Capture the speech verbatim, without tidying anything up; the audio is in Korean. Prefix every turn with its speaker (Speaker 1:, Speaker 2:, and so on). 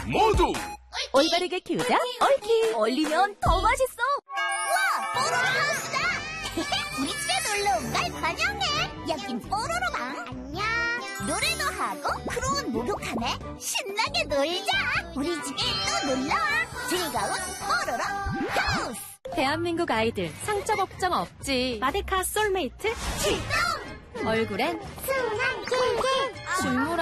Speaker 1: 모두
Speaker 2: 올바르게 키우자 옳키. 얼리면 더 맛있어.
Speaker 3: 우와, 뽀로로 하우스다. 우리 집에 놀러 온 걸 환영해. 여긴 뽀로로방. 안녕. 노래도 하고 크롱은 목욕하네. 신나게 놀자. 우리 집에 또 놀러와. 즐거운 뽀로로 하우스.
Speaker 2: 대한민국 아이들 상처 걱정 없지. 마데카 솔메이트
Speaker 3: 출동.
Speaker 2: 얼굴엔
Speaker 3: 순한 꿀꿀.
Speaker 2: 줄무늬